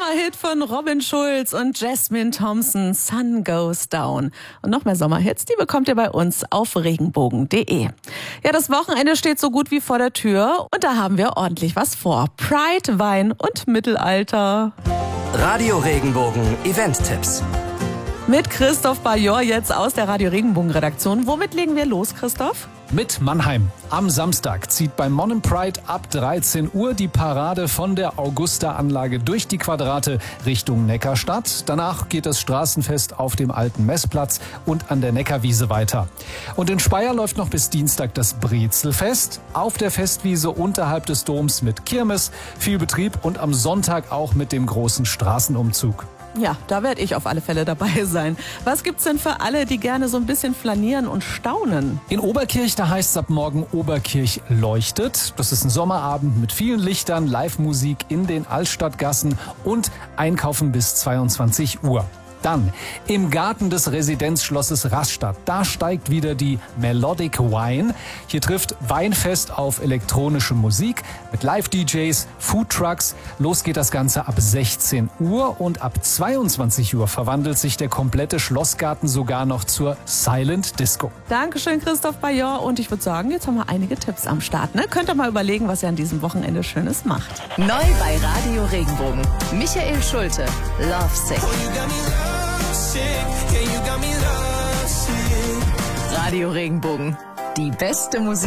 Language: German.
Sommerhit von Robin Schulz und Jasmine Thompson, Sun Goes Down. Und noch mehr Sommerhits, die bekommt ihr bei uns auf regenbogen.de. Ja, das Wochenende steht so gut wie vor der Tür und da haben wir ordentlich was vor. Pride, Wein und Mittelalter. Radio Regenbogen Event-Tipps. Mit Christoph Bajor jetzt aus der Radio Regenbogen Redaktion. Womit legen wir los, Christoph? Mit Mannheim. Am Samstag zieht beim Monem Pride ab 13 Uhr die Parade von der Augusta-Anlage durch die Quadrate Richtung Neckarstadt. Danach geht das Straßenfest auf dem alten Messplatz und an der Neckarwiese weiter. Und in Speyer läuft noch bis Dienstag das Brezelfest. Auf der Festwiese unterhalb des Doms mit Kirmes, viel Betrieb und am Sonntag auch mit dem großen Straßenumzug. Ja, da werde ich auf alle Fälle dabei sein. Was gibt's denn für alle, die gerne so ein bisschen flanieren und staunen? In Oberkirch, da heißt es ab morgen Oberkirch leuchtet. Das ist ein Sommerabend mit vielen Lichtern, Live-Musik in den Altstadtgassen und Einkaufen bis 22 Uhr. Dann im Garten des Residenzschlosses Rastatt. Da steigt wieder die Melodic Wine. Hier trifft Weinfest auf elektronische Musik mit Live-DJs, Foodtrucks. Los geht das Ganze ab 16 Uhr und ab 22 Uhr verwandelt sich der komplette Schlossgarten sogar noch zur Silent Disco. Dankeschön, Christoph Bajor. Und ich würde sagen, jetzt haben wir einige Tipps am Start. Ne? Könnt ihr mal überlegen, was ihr an diesem Wochenende Schönes macht. Neu bei Radio Regenbogen. Michael Schulte, Love Sick. Radio Regenbogen. Die beste Musik.